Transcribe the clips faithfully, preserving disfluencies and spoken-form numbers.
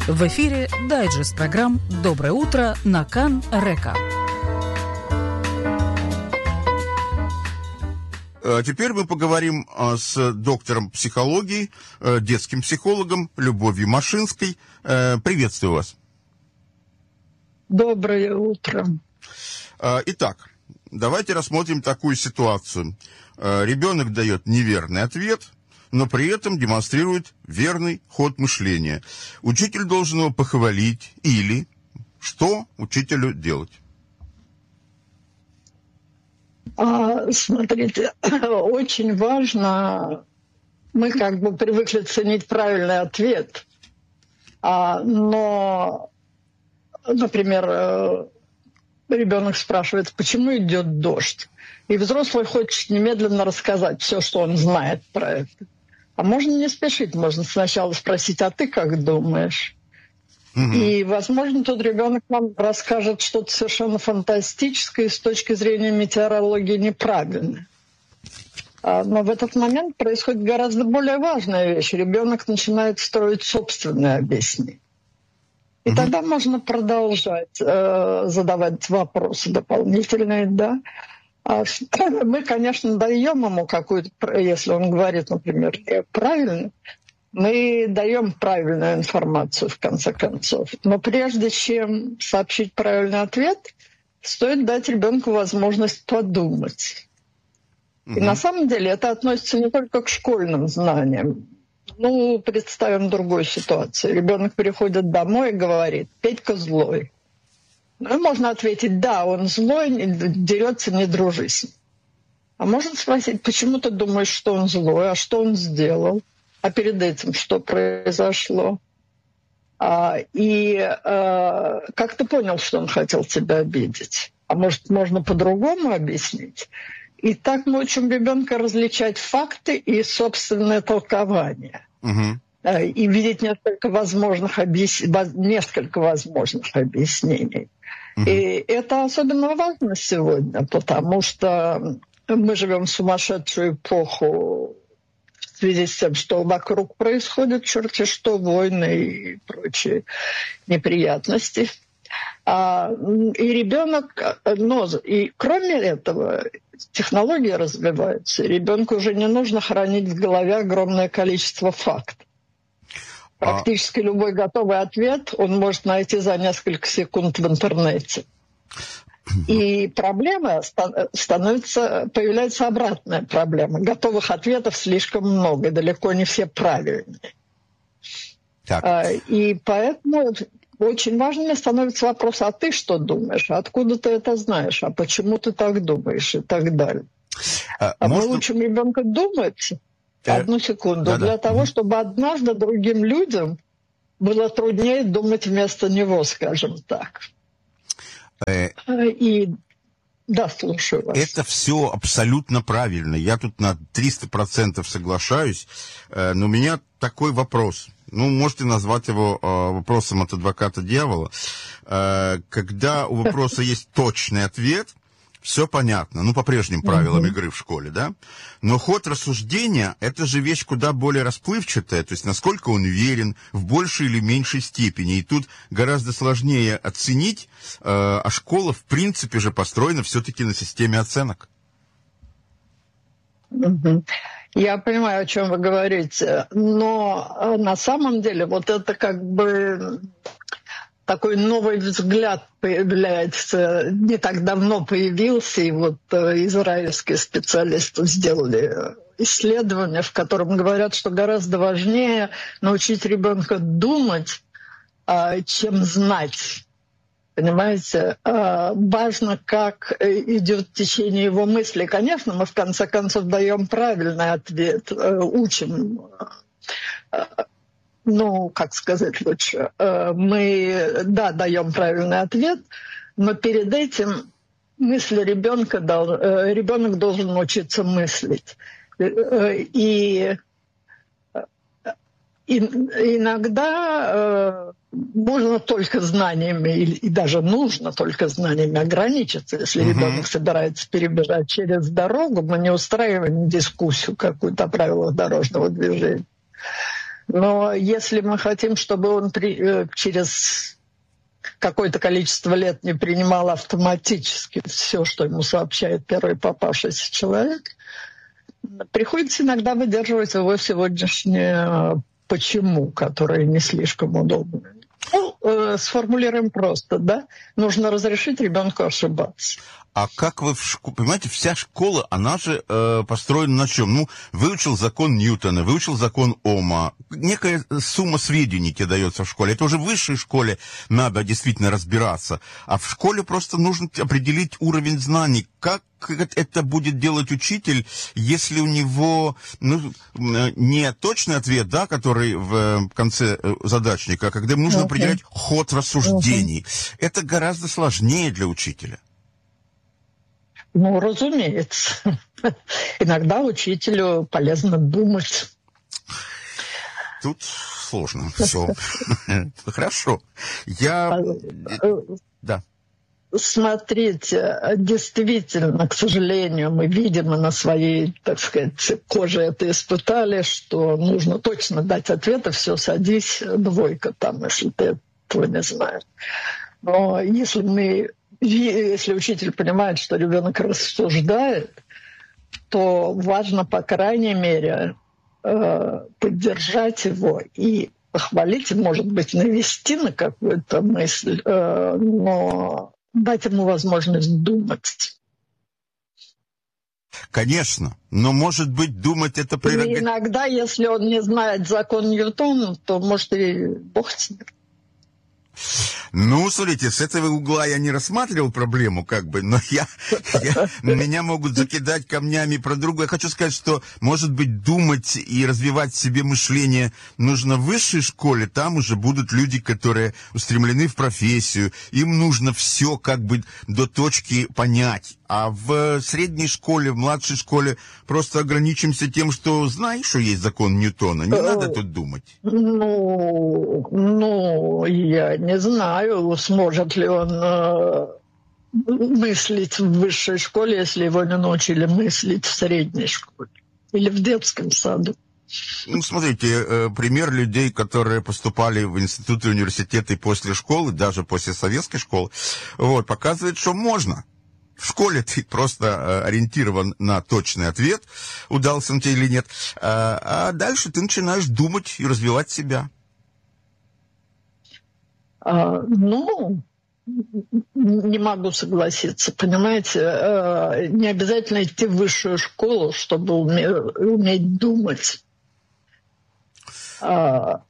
В эфире дайджест программ «Доброе утро» на Кан-Река. Теперь мы поговорим с доктором психологии, детским психологом Любовью Машинской. Приветствую вас. Доброе утро. Итак, давайте рассмотрим такую ситуацию. Ребенок дает неверный ответ, но при этом демонстрирует верный ход мышления. Учитель должен его похвалить или что учителю делать? А, смотрите, очень важно, мы как бы привыкли ценить правильный ответ, а, но, например, ребенок спрашивает, почему идет дождь, и взрослый хочет немедленно рассказать все, что он знает про это. А можно не спешить, можно сначала спросить, а ты как думаешь? Угу. И, возможно, тот ребенок вам расскажет что-то совершенно фантастическое и с точки зрения метеорологии неправильное. Но в этот момент происходит гораздо более важная вещь. Ребенок начинает строить собственное объяснение. И угу. тогда можно продолжать э, задавать вопросы дополнительные, да. Мы, конечно, даем ему какую-то, если он говорит, например, правильно, мы даем правильную информацию, в конце концов. Но прежде чем сообщить правильный ответ, стоит дать ребенку возможность подумать. Mm-hmm. И на самом деле это относится не только к школьным знаниям. Ну, представим другую ситуацию. Ребенок приходит домой и говорит: «Петька злой». Ну, можно ответить: «Да, он злой, дерется, не дружи с ним». А можно спросить: «Почему ты думаешь, что он злой? А что он сделал? А перед этим что произошло? А, и а, как ты понял, что он хотел тебя обидеть? А может, можно по-другому объяснить?» И так мы учим ребенка различать факты и собственное толкование. Угу. И видеть несколько возможных, объяс... несколько возможных объяснений. Угу. И это особенно важно сегодня, потому что мы живем в сумасшедшую эпоху в связи с тем, что вокруг происходит черти что, войны и прочие неприятности. А, и ребенок, но и кроме этого, технологии развиваются, и ребенку уже не нужно хранить в голове огромное количество фактов. Практически а... любой готовый ответ он может найти за несколько секунд в интернете. И проблема становится, появляется обратная проблема. Готовых ответов слишком много, далеко не все правильные. Так. И поэтому очень важным становится вопрос: а ты что думаешь? Откуда ты это знаешь? А почему ты так думаешь? И так далее. А, а можно... Мы учим ребенка думать одну секунду да, для да. того, чтобы однажды другим людям было труднее думать вместо него, скажем так. И да, слушаю вас. Это все абсолютно правильно. Я тут на триста процентов соглашаюсь. Но у меня такой вопрос. Ну, можете назвать его э, вопросом от адвоката дьявола. Э, когда у вопроса есть точный ответ, все понятно. Ну, по прежним правилам игры в школе, да? Но ход рассуждения – это же вещь куда более расплывчатая. То есть, насколько он верен в большей или меньшей степени. И тут гораздо сложнее оценить, э, а школа, в принципе, же построена все-таки на системе оценок. Mm-hmm. Я понимаю, о чем вы говорите, но на самом деле вот это как бы такой новый взгляд появляется, не так давно появился, и вот израильские специалисты сделали исследование, в котором говорят, что гораздо важнее научить ребенка думать, чем знать. Понимаете, важно, как идет течение его мысли. Конечно, мы в конце концов даем правильный ответ, учим, ну, как сказать лучше, мы, да, даем правильный ответ, но перед этим мысли ребенка, ребенок должен научиться мыслить. И И иногда э, можно только знаниями, и, и даже нужно только знаниями ограничиться. Если uh-huh. ребенок собирается перебежать через дорогу, мы не устраиваем дискуссию какую-то о правилах дорожного движения. Но если мы хотим, чтобы он при, через какое-то количество лет не принимал автоматически все, что ему сообщает первый попавшийся человек, приходится иногда выдерживать его сегодняшнее «почему», которое не слишком удобно. Ну, э, сформулируем просто, да? Нужно разрешить ребенку ошибаться. А как вы в школе... Понимаете, вся школа, она же э, построена на чем? Ну, выучил закон Ньютона, выучил закон Ома. Некая сумма сведений тебе дается в школе. Это уже в высшей школе надо действительно разбираться. А в школе просто нужно определить уровень знаний. Как это будет делать учитель, если у него ну, не точный ответ, да, который в конце задачника, а когда ему нужно okay. определять ход рассуждений. Okay. Это гораздо сложнее для учителя. Ну, разумеется. Иногда учителю полезно думать. Тут сложно все. Хорошо. Я... Да. Смотрите, действительно, к сожалению, мы видим и на своей, так сказать, коже это испытали, что нужно точно дать ответы, все, садись, двойка там, если ты этого не знаешь. Но если мы... Если учитель понимает, что ребенок рассуждает, то важно, по крайней мере, поддержать его и похвалить, может быть, навести на какую-то мысль, но дать ему возможность думать. Конечно, но, может быть, думать это прерогатива. Иногда, если он не знает закон Ньютона, то, может, и бог с ним. Ну, смотрите, с этого угла я не рассматривал проблему, как бы, но я, я, меня могут закидать камнями про другое. Я хочу сказать, что, может быть, думать и развивать в себе мышление нужно в высшей школе. Там уже будут люди, которые устремлены в профессию. Им нужно все как бы до точки понять. А в средней школе, в младшей школе просто ограничимся тем, что знаешь, что есть закон Ньютона. Не надо тут думать. Ну, ну, я не знаю, сможет ли он э, мыслить в высшей школе, если его не научили мыслить в средней школе или в детском саду. Ну, смотрите, э, пример людей, которые поступали в институты и университеты после школы, даже после советской школы, вот, показывает, что можно. В школе ты просто ориентирован на точный ответ, удался он тебе или нет, а дальше ты начинаешь думать и развивать себя. А, ну, не могу согласиться, понимаете, не обязательно идти в высшую школу, чтобы уме- уметь думать. А,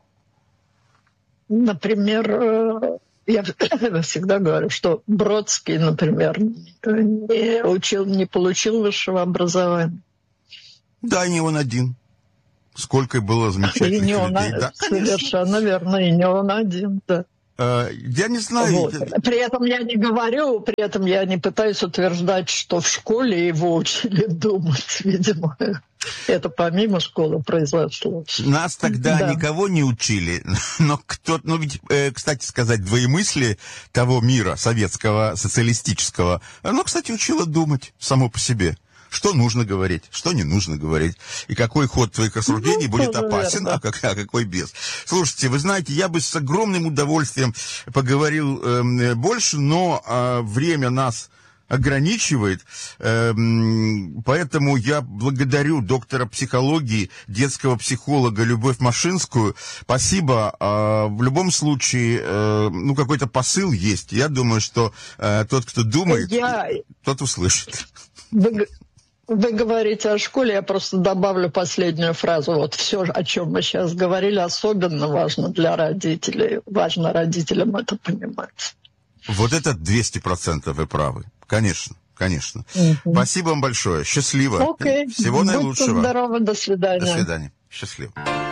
например, я всегда говорю, что Бродский, например, не учил, не получил высшего образования. Да, не он один. Сколько было замечательных и не людей. Он, да, совершенно верно, и не он один, да. Я не знаю. Вот. При этом я не говорю, при этом я не пытаюсь утверждать, что в школе его учили думать, видимо. Это помимо школы произошло. Нас тогда да. никого не учили, но кто-то, ну ведь, э, кстати сказать, двоемыслие того мира советского, социалистического, оно, кстати, учило думать само по себе. Что нужно говорить, что не нужно говорить, и какой ход твоих рассуждений ну, будет опасен, а, как, а какой без. Слушайте, вы знаете, я бы с огромным удовольствием поговорил э, больше, но э, время нас ограничивает, э, поэтому я благодарю доктора психологии, детского психолога Любовь Машинскую. Спасибо. Э, в любом случае, э, ну, какой-то посыл есть. Я думаю, что э, тот, кто думает, я... тот услышит. Вы... Вы говорите о школе, я просто добавлю последнюю фразу. Вот все, о чем мы сейчас говорили, особенно важно для родителей. Важно родителям это понимать. Вот это двести процентов вы правы. Конечно, конечно. Угу. Спасибо вам большое. Счастливо. Окей. Всего наилучшего. Будьте здоровы. До свидания. До свидания. Счастливо.